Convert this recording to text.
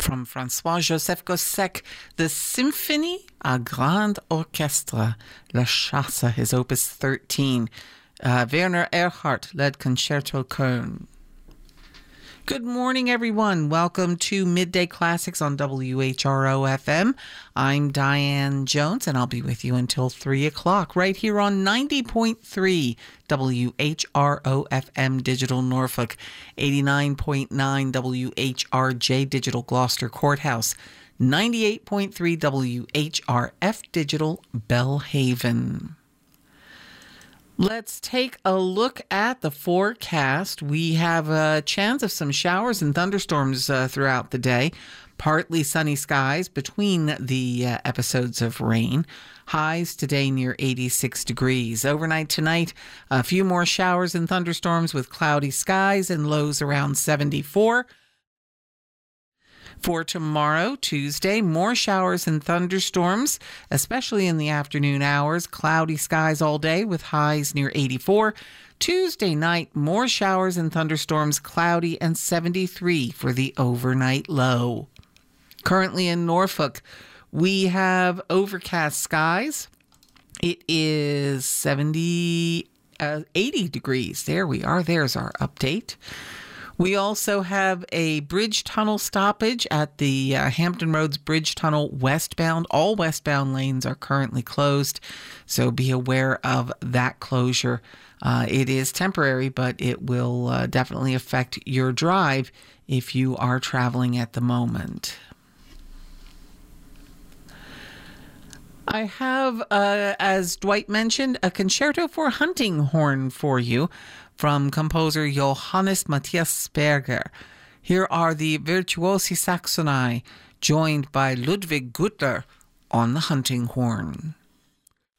from François-Joseph Gossec, the Symphonie à Grand Orchestre, La Chasse, his opus 13. Werner Erhardt led Concerto Köln. Good morning, everyone. Welcome to Midday Classics on WHRO-FM. I'm Diane Jones, and I'll be with you until 3 o'clock right here on 90.3 WHRO-FM Digital Norfolk, 89.9 WHRJ Digital Gloucester Courthouse, 98.3 WHRF Digital Belhaven. Let's take a look at the forecast. We have a chance of some showers and thunderstorms throughout the day. Partly sunny skies between the episodes of rain. Highs today near 86 degrees. Overnight tonight, a few more showers and thunderstorms with cloudy skies and lows around 74. For tomorrow, Tuesday, more showers and thunderstorms, especially in the afternoon hours. Cloudy skies all day with highs near 84. Tuesday night, more showers and thunderstorms, cloudy and 73 for the overnight low. Currently in Norfolk, we have overcast skies. It is 80 degrees. There we are. There's our update. We also have a bridge tunnel stoppage at the Hampton Roads Bridge Tunnel westbound. All westbound lanes are currently closed, so be aware of that closure. It is temporary, but it will definitely affect your drive if you are traveling at the moment. I have, as Dwight mentioned, a concerto for hunting horn for you from composer Johannes Matthias Berger. Here are the Virtuosi Saxoni, joined by Ludwig Gutler on the hunting horn.